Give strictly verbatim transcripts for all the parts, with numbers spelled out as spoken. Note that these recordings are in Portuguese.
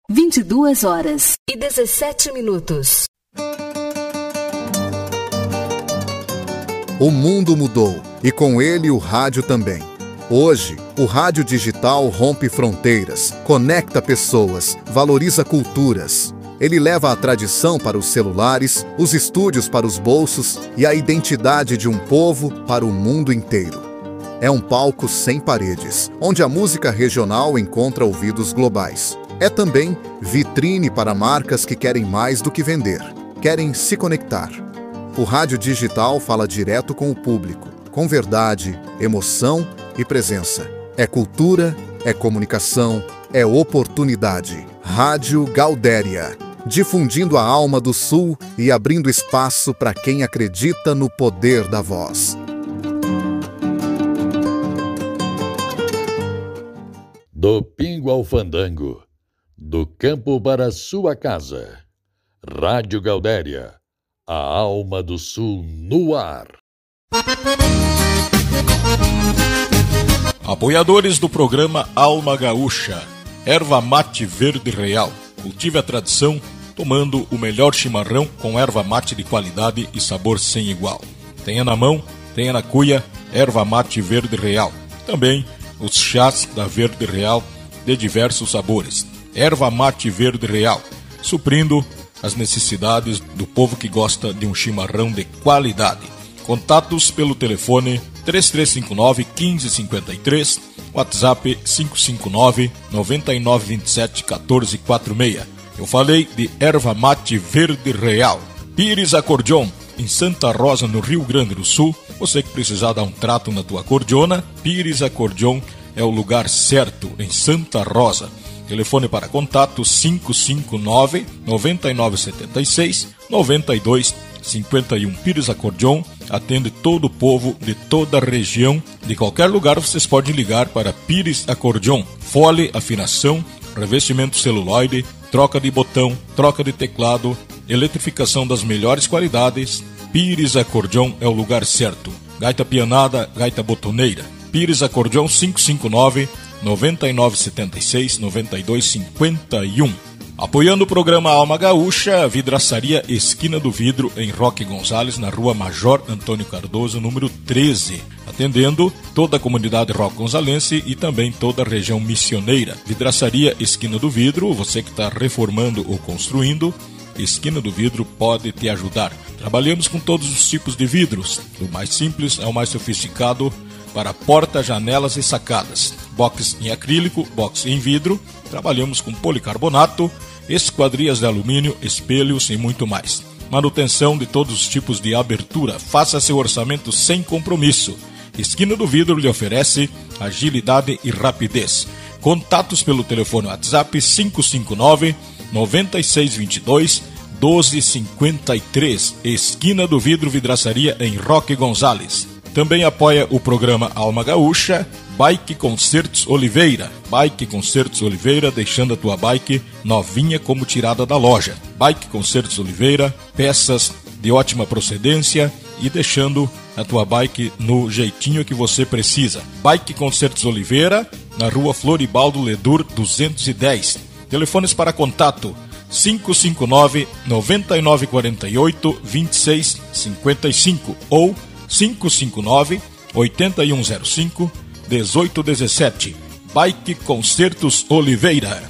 vinte e duas horas e dezessete minutos. O mundo mudou e com ele o rádio também. Hoje, o rádio digital rompe fronteiras, conecta pessoas, valoriza culturas. Ele leva a tradição para os celulares, os estúdios para os bolsos e a identidade de um povo para o mundo inteiro. É um palco sem paredes, onde a música regional encontra ouvidos globais. É também vitrine para marcas que querem mais do que vender, querem se conectar. O rádio digital fala direto com o público, com verdade, emoção e presença. É cultura, é comunicação, é oportunidade. Rádio Gaudéria, difundindo a alma do Sul e abrindo espaço para quem acredita no poder da voz. Do pingo ao fandango, do campo para a sua casa. Rádio Gaudéria, a alma do Sul no ar. Apoiadores do programa Alma Gaúcha. Erva mate verde real. Cultive a tradição, tomando o melhor chimarrão com erva mate de qualidade e sabor sem igual. Tenha na mão, tenha na cuia, erva mate verde real. Também os chás da Verde Real de diversos sabores. Erva mate verde real, suprindo as necessidades do povo que gosta de um chimarrão de qualidade. Contatos pelo telefone três três cinco nove, um cinco cinco três, WhatsApp cinco cinco nove, nove nove dois sete, um quatro quatro seis. Eu falei de erva mate verde real. Pires Acordeon, em Santa Rosa, no Rio Grande do Sul. Você que precisar dar um trato na tua acordeona, Pires Acordeon é o lugar certo, em Santa Rosa. Telefone para contato cinco cinco nove, nove nove sete seis, nove dois cinco um. Pires Acordeon atende todo o povo de toda a região. De qualquer lugar vocês podem ligar para Pires Acordeon. Fole, afinação, revestimento celuloide, troca de botão, troca de teclado, eletrificação das melhores qualidades. Pires Acordeon é o lugar certo. Gaita pianada, gaita botoneira. Pires Acordeon cinco cinco nove, nove nove sete seis, nove dois cinco um. Apoiando o programa Alma Gaúcha, Vidraçaria Esquina do Vidro, em Roque Gonzales, na rua Major Antônio Cardoso, número treze. Atendendo toda a comunidade roque-gonzalense e também toda a região missioneira. Vidraçaria Esquina do Vidro, você que está reformando ou construindo, Esquina do Vidro pode te ajudar. Trabalhamos com todos os tipos de vidros, do mais simples ao mais sofisticado, para portas, janelas e sacadas. Box em acrílico, box em vidro. Trabalhamos com policarbonato, esquadrias de alumínio, espelhos e muito mais. Manutenção de todos os tipos de abertura. Faça seu orçamento sem compromisso. Esquina do Vidro lhe oferece agilidade e rapidez. Contatos pelo telefone WhatsApp cinco cinco nove, nove seis dois dois, um dois cinco três. Esquina do Vidro, Vidraçaria em Roque Gonzales. Também apoia o programa Alma Gaúcha, Bike Concertos Oliveira. Bike Concertos Oliveira, deixando a tua bike novinha como tirada da loja. Bike Concertos Oliveira, peças de ótima procedência e deixando a tua bike no jeitinho que você precisa. Bike Concertos Oliveira, na rua Floribaldo Ledur duzentos e dez. Telefones para contato cinco cinco nove, nove nove quatro oito, dois seis cinco cinco ou cinco cinco nove, oito um zero cinco, um oito um sete. Bike Concertos Oliveira.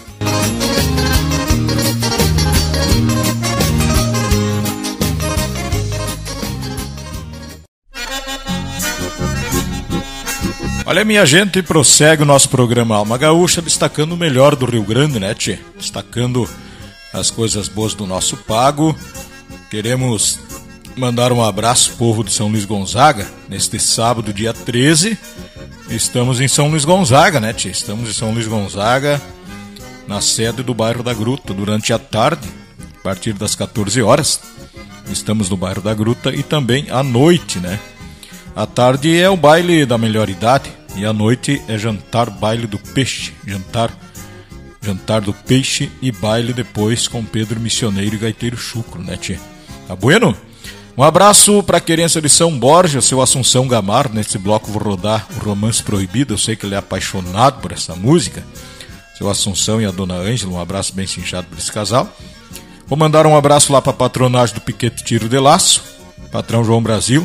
Olha, minha gente, prossegue o nosso programa Alma Gaúcha, destacando o melhor do Rio Grande, né, tchê? Destacando as coisas boas do nosso pago. Queremos mandar um abraço, povo de São Luís Gonzaga, neste sábado, dia treze. Estamos em São Luís Gonzaga, né, tchê? Estamos em São Luís Gonzaga, na sede do bairro da Gruta, durante a tarde, a partir das quatorze horas. Estamos no bairro da Gruta e também à noite, né? À tarde é o baile da melhor idade e à noite é jantar, baile do peixe. Jantar, jantar do peixe e baile depois com Pedro Missioneiro e Gaiteiro Chucro, né, tchê? Tá bueno? Um abraço para a querência de São Borja, seu Assunção Gamar. Nesse bloco vou rodar o Romance Proibido, eu sei que ele é apaixonado por essa música. seu Assunção e a dona Ângela, um abraço bem cinchado para esse casal. Vou mandar um abraço lá para a patronagem do Piquete Tiro de Laço, patrão João Brasil,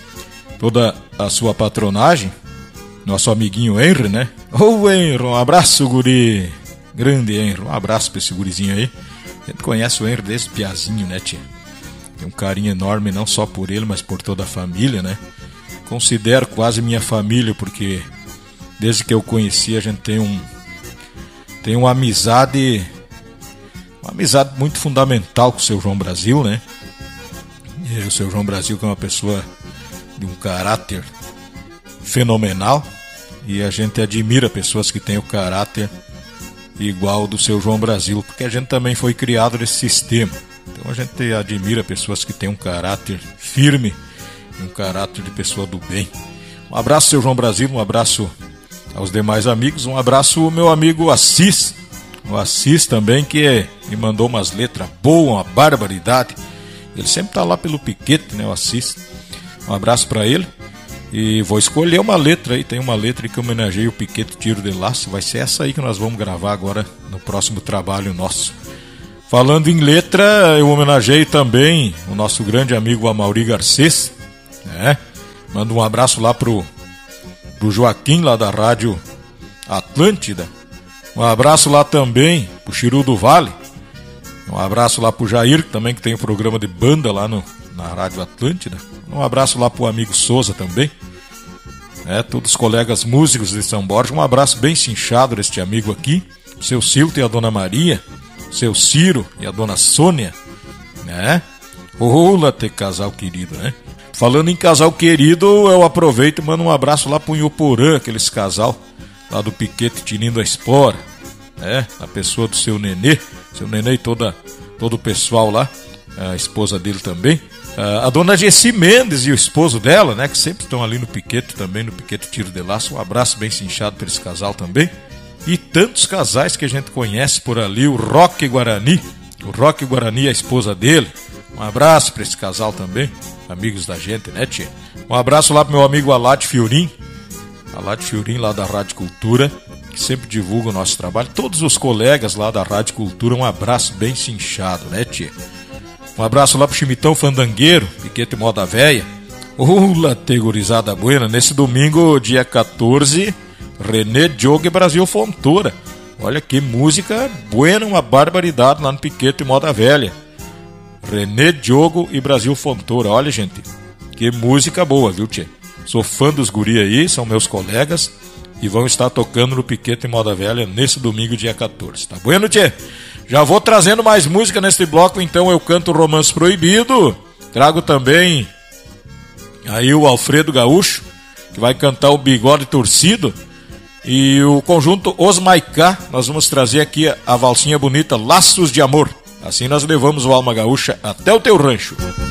toda a sua patronagem, nosso amiguinho Henry, né? Ô oh, Henry, um abraço, guri, grande Henry, um abraço para esse gurizinho aí. A gente conhece o Henry desde piazinho, né, tia? Tem um carinho enorme não só por ele, mas por toda a família, né? Considero quase minha família, porque desde que eu conheci a gente tem um tem uma amizade uma amizade muito fundamental com o seu João Brasil, né? E o seu João Brasil que é uma pessoa de um caráter fenomenal, e a gente admira pessoas que têm o caráter igual ao do seu João Brasil, porque a gente também foi criado nesse sistema. Então a gente admira pessoas que têm um caráter firme, um caráter de pessoa do bem. Um abraço, seu João Brasil, um abraço aos demais amigos, um abraço ao meu amigo Assis, o Assis também, que me mandou umas letras boas, uma barbaridade. Ele sempre tá lá pelo Piquete, né, o Assis. Um abraço para ele. E vou escolher uma letra aí, tem uma letra que homenageia o Piquete Tiro de Laço, vai ser essa aí que nós vamos gravar agora no próximo trabalho nosso. Falando em letra, eu homenageio também o nosso grande amigo Amaury Garcês, né? Mando um abraço lá pro, pro Joaquim, lá da Rádio Atlântida. Um abraço lá também pro Chiru do Vale. Um abraço lá pro Jair, também que tem um programa de banda lá no, na Rádio Atlântida. Um abraço lá pro amigo Souza também. É, todos os colegas músicos de São Borja. Um abraço bem cinchado deste amigo aqui. O seu Silto e a dona Maria. O seu Ciro e a dona Sônia. Né? Olá, ter casal querido, né? Falando em casal querido, eu aproveito e mando um abraço lá pro Inhoporã, aqueles casal lá do Piquete tinindo a espora, né? A pessoa do seu Nenê, seu Nenê e toda, todo o pessoal lá, a esposa dele também, a dona Gessi Mendes e o esposo dela, né? Que sempre estão ali no Piquete também, no Piquete Tiro de Laço. Um abraço bem cinchado para esse casal também. E tantos casais que a gente conhece por ali, o Roque Guarani, o Roque Guarani e a esposa dele. Um abraço para esse casal também, amigos da gente, né, tia? Um abraço lá pro meu amigo Alade Fiorim, Alade Fiorim lá da Rádio Cultura, que sempre divulga o nosso trabalho. Todos os colegas lá da Rádio Cultura, um abraço bem cinchado, né, tia? Um abraço lá pro Chimitão Fandangueiro, Piquete Moda Véia. Ula, tegorizada buena. Nesse domingo, dia quatorze, René Diogo e Brasil Fontoura. Olha que música buena, uma barbaridade lá no Piquete Moda Velha. René Diogo e Brasil Fontoura. Olha, gente, que música boa, viu, tchê? Sou fã dos guri aí, são meus colegas e vão estar tocando no Piquete Moda Velha nesse domingo, dia quatorze. Tá bueno, tchê? Já vou trazendo mais música nesse bloco, então eu canto Romance Proibido. Trago também aí o Alfredo Gaúcho, que vai cantar o Bigode Torcido. E o conjunto Os Maicá, nós vamos trazer aqui a valsinha bonita Laços de Amor. Assim nós levamos o Alma Gaúcha até o teu rancho.